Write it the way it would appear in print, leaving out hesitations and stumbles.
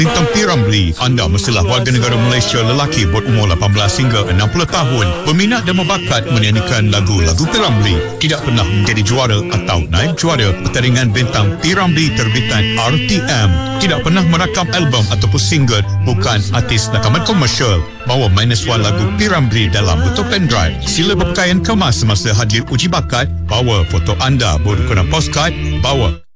Bintang P. Ramlee, anda mestilah warga negara Malaysia lelaki berumur 18 hingga 60 tahun, berminat dan berbakat menyanyikan lagu-lagu P. Ramlee, tidak pernah menjadi juara atau naib juara pertandingan Bintang P. Ramlee terbitan RTM, tidak pernah merakam album ataupun single, bukan artis rakaman komersial, bawa minus one lagu P. Ramlee dalam bentuk pendrive. Sila berpakaian kemas semasa hadir uji bakat, bawa foto anda berkenaan postcard, bawa